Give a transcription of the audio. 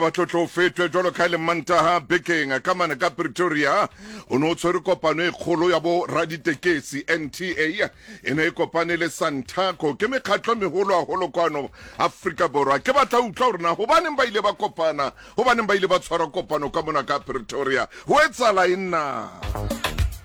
Batlotlo fetwe jwalo ka le mantaha bekeng ka mane ka Pretoria o no tshwere kopano e kgolo ya bo raditekesi NTA ene e kopane le Santaco ke mekgatlo meholo haholo kwano Afrika Borwa ke batla utlwa hore na hobaneng ba ile ba kopana hobaneng ba ile ba tshwara kopano ka mona ka Pretoria ho etsala inna